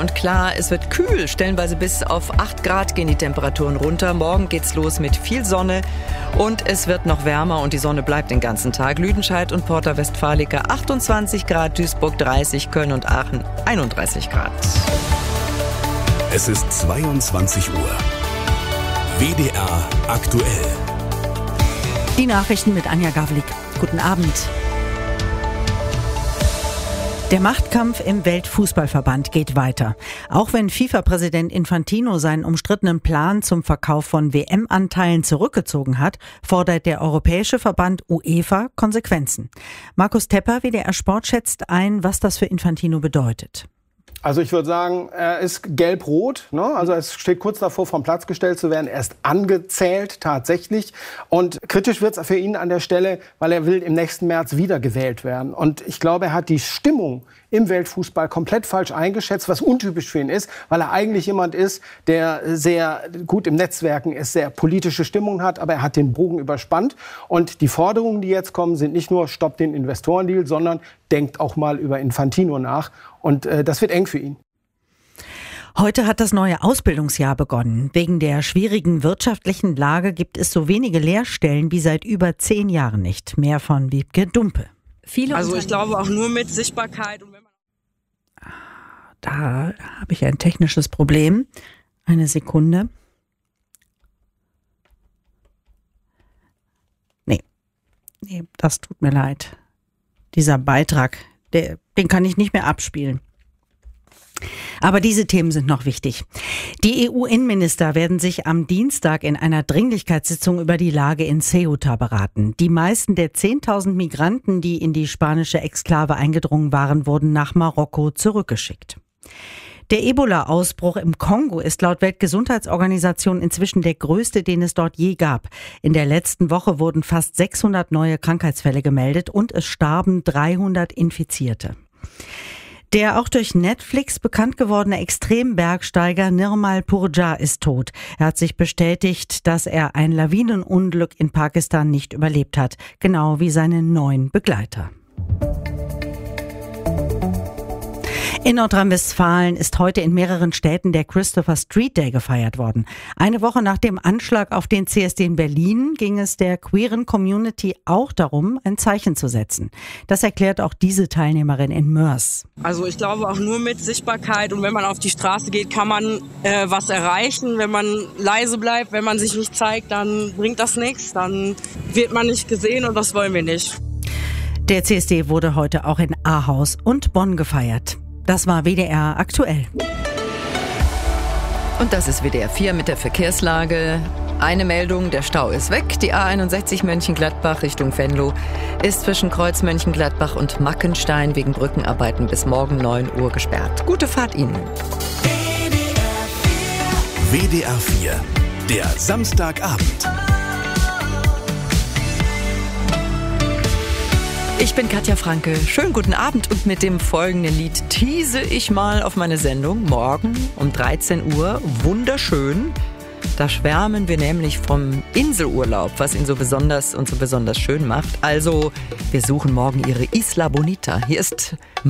und klar. Es wird kühl, stellenweise bis auf 8 Grad gehen die Temperaturen runter. Morgen geht's los mit viel Sonne und es wird noch wärmer und die Sonne bleibt den ganzen Tag. Lüdenscheid und Porta Westfalica 28 Grad, Duisburg 30, Köln und Aachen 31 Grad. Es ist 22 Uhr. WDR aktuell. Die Nachrichten mit Anja Gawlik. Guten Abend. Der Machtkampf im Weltfußballverband geht weiter. Auch wenn FIFA-Präsident Infantino seinen umstrittenen Plan zum Verkauf von WM-Anteilen zurückgezogen hat, fordert der Europäische Verband UEFA Konsequenzen. Markus Tepper, WDR Sport, schätzt ein, was das für Infantino bedeutet. Also ich würde sagen, er ist gelb-rot, ne? Also es steht kurz davor, vom Platz gestellt zu werden. Er ist angezählt tatsächlich. Und kritisch wird es für ihn an der Stelle, weil er will im nächsten März wieder gewählt werden. Und ich glaube, er hat die Stimmung im Weltfußball komplett falsch eingeschätzt, was untypisch für ihn ist, weil er eigentlich jemand ist, der sehr gut im Netzwerken ist, sehr politische Stimmung hat, aber er hat den Bogen überspannt. Und die Forderungen, die jetzt kommen, sind nicht nur Stopp den Investorendeal, sondern denkt auch mal über Infantino nach. Und das wird eng für ihn. Heute hat das neue Ausbildungsjahr begonnen. Wegen der schwierigen wirtschaftlichen Lage gibt es so wenige Lehrstellen wie seit über 10 Jahren nicht. Mehr von Wiebke Dumpe. Also ich glaube auch nur mit Sichtbarkeit. Und wenn man Da habe ich ein technisches Problem. Eine Sekunde. Nee, das tut mir leid. Dieser Beitrag, den kann ich nicht mehr abspielen. Aber diese Themen sind noch wichtig. Die EU-Innenminister werden sich am Dienstag in einer Dringlichkeitssitzung über die Lage in Ceuta beraten. Die meisten der 10.000 Migranten, die in die spanische Exklave eingedrungen waren, wurden nach Marokko zurückgeschickt. Der Ebola-Ausbruch im Kongo ist laut Weltgesundheitsorganisation inzwischen der größte, den es dort je gab. In der letzten Woche wurden fast 600 neue Krankheitsfälle gemeldet und es starben 300 Infizierte. Der auch durch Netflix bekannt gewordene Extrembergsteiger Nirmal Purja ist tot. Er hat sich bestätigt, dass er ein Lawinenunglück in Pakistan nicht überlebt hat, genau wie seine 9 Begleiter. In Nordrhein-Westfalen ist heute in mehreren Städten der Christopher Street Day gefeiert worden. Eine Woche nach dem Anschlag auf den CSD in Berlin ging es der queeren Community auch darum, ein Zeichen zu setzen. Das erklärt auch diese Teilnehmerin in Mörs. Also ich glaube auch nur mit Sichtbarkeit und wenn man auf die Straße geht, kann man was erreichen. Wenn man leise bleibt, wenn man sich nicht zeigt, dann bringt das nichts. Dann wird man nicht gesehen und das wollen wir nicht. Der CSD wurde heute auch in Ahaus und Bonn gefeiert. Das war WDR aktuell. Und das ist WDR 4 mit der Verkehrslage. Eine Meldung, der Stau ist weg. Die A61 Mönchengladbach Richtung Venlo ist zwischen Kreuz Mönchengladbach und Mackenstein wegen Brückenarbeiten bis morgen 9 Uhr gesperrt. Gute Fahrt Ihnen. WDR 4, der Samstagabend. Ich bin Katja Franke. Schönen guten Abend und mit dem folgenden Lied tease ich mal auf meine Sendung morgen um 13 Uhr. Wunderschön. Da schwärmen wir nämlich vom Inselurlaub, was ihn so besonders und so besonders schön macht. Also, wir suchen morgen Ihre Isla Bonita. Hier ist